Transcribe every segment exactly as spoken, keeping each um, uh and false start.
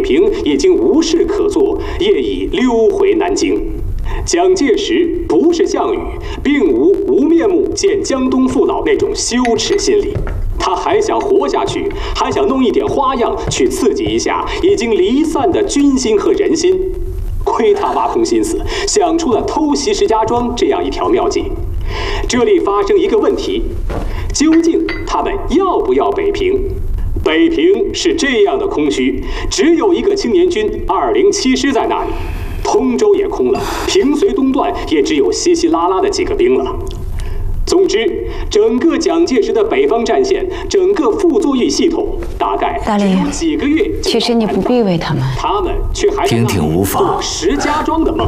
平已经无事可做，业已溜回南京。蒋介石不是项羽，并无无面目见江东父老那种羞耻心理。他还想活下去，还想弄一点花样去刺激一下已经离散的军心和人心。亏他挖空心思想出了偷袭石家庄这样一条妙计。这里发生一个问题，究竟他们要不要北平？北平是这样的空虚，只有一个青年军二零七师在那里，通州也空了，平绥东段也只有稀稀拉拉的几个兵了。总之，整个蒋介石的北方战线，整个傅作义系统，大概只有几个月。 其实你不必为他们， 他们却还听听无妨。 做石家庄的梦。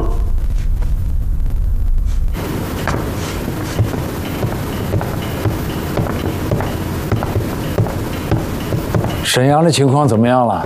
沈阳的情况怎么样了？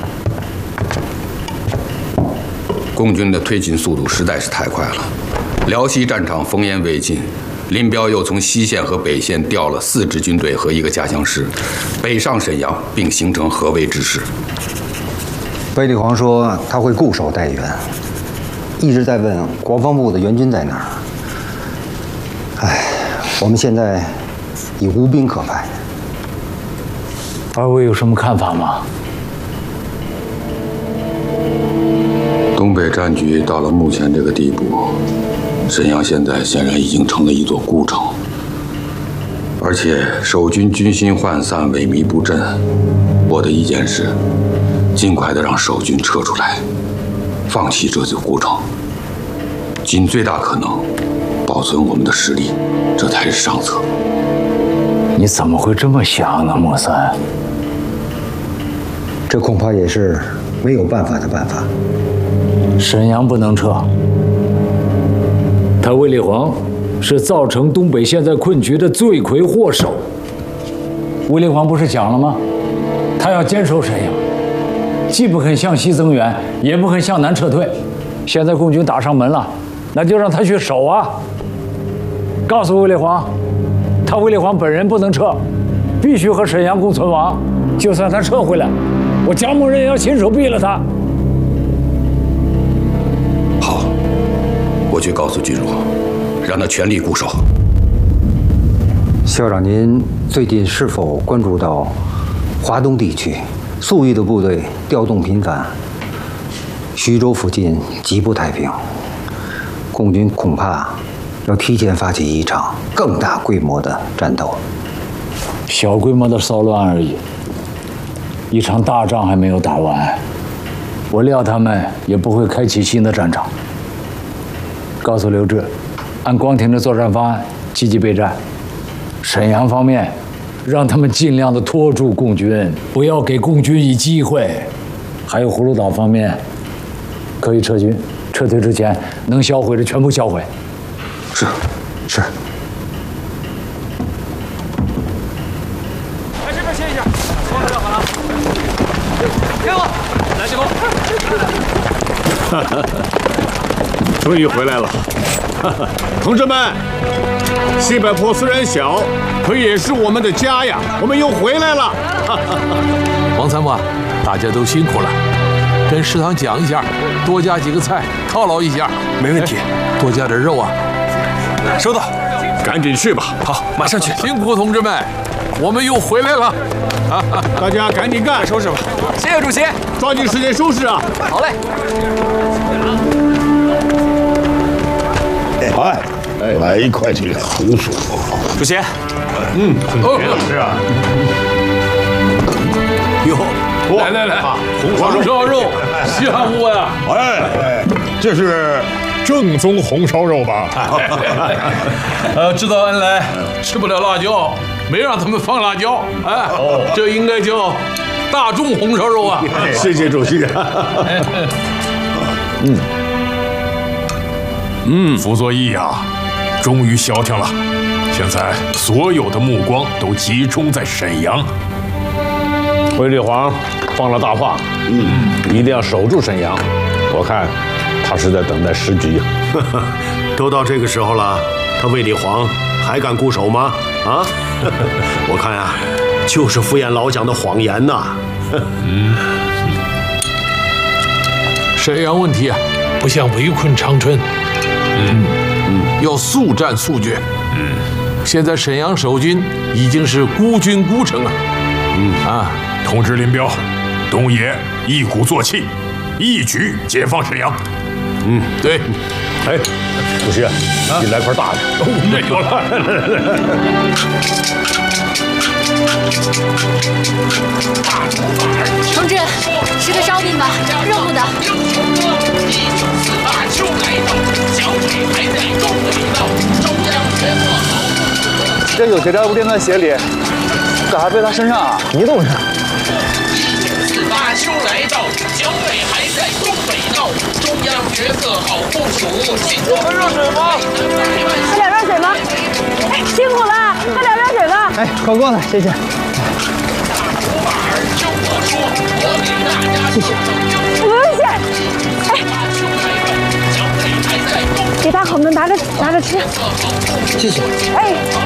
共军的推进速度实在是太快了，辽西战场烽烟未尽。林彪又从西线和北线调了四支军队和一个加强师，北上沈阳，并形成合围之势。 卫立煌说他会固守待援，一直在问国防部的援军在哪儿。哎，我们现在已无兵可派。 二位有什么看法吗？ 东北战局到了目前这个地步。沈阳现在显然已经成了一座孤城，而且守军军心涣散、萎靡不振。我的意见是，尽快的让守军撤出来，放弃这座孤城，尽最大可能保存我们的实力，这才是上策。 你怎么会这么想呢，莫三？ 这恐怕也是没有办法的办法。 沈阳不能撤。他卫立煌是造成东北现在困局的罪魁祸首。卫立煌不是讲了吗？他要坚守沈阳，既不肯向西增援，也不肯向南撤退。现在共军打上门了，那就让他去守啊！告诉卫立煌，他卫立煌本人不能撤，必须和沈阳共存亡。就算他撤回来，我蒋某人也要亲手毙了他。 好。我去告诉军荣，让他全力固守。 校长，您最近是否关注到华东地区粟裕的部队调动频繁？徐州附近极不太平，共军恐怕要提前发起一场更大规模的战斗。 小规模的骚乱而已，一场大仗还没有打完，我料他们也不会开启新的战场。告诉刘志，按光庭的作战方案积极备战。沈阳方面，让他们尽量的拖住共军，不要给共军以机会。还有葫芦岛方面，可以撤军，撤退之前能销毁的全部销毁。 是，是。 来这边歇一下，光头好了。给我，来进攻。 终于回来了，同志们，西北坡虽然小，可也是我们的家呀。我们又回来了。 王参谋，大家都辛苦了，跟食堂讲一下，多加几个菜，犒劳一下。 没问题， 多加点肉啊。 收到， 赶紧去吧。 好，马上去。 辛苦同志们，我们又回来了。 大家赶紧干， 收拾吧。 谢谢主席， 抓紧时间收拾啊。 好嘞。 哎，来一块这个红薯。 主席， 嗯，别老师啊。 哟，来来来，红烧肉，香不呀？ 哎，这是正宗红烧肉吧？ 呃，知道恩来吃不了辣椒，没让他们放辣椒，哎，这应该叫大众红烧肉啊。 谢谢主席。 嗯。嗯，傅作义呀，终于消停了。现在所有的目光都集中在沈阳。卫立煌放了大话，嗯，一定要守住沈阳。我看他是在等待时机。 都到这个时候了，他卫立煌还敢固守吗？啊，我看呀，就是敷衍老蒋的谎言呐。嗯。 沈阳问题啊，不像围困长春，嗯嗯，要速战速决。嗯，现在沈阳守军已经是孤军孤城了。嗯啊， 通知林彪，东野一鼓作气，一举解放沈阳。 嗯，对。 哎，主席，你来块大的。 哦，没有了。 同志，吃个烧饼吧，热乎的。 这有节摘不定在鞋里，咋还背他身上啊？你懂啥？ 四八秋来到，剿匪还在东北闹，中央决策好部署。喝热水吗？ 喝点热水吗？哎，辛苦了，喝点热水吧。 哎，够够了，谢谢。谢谢。不用谢。哎， 给大伙们拿着拿着吃。 谢谢。 哎。